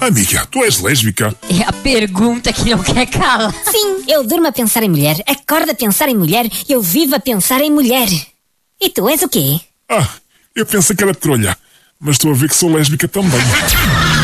Amiga, tu és lésbica? É a pergunta que não quer calar. Sim, eu durmo a pensar em mulher, acordo a pensar em mulher, eu vivo a pensar em mulher. E tu és o quê? Eu pensei que era trolha, mas estou a ver que sou lésbica também.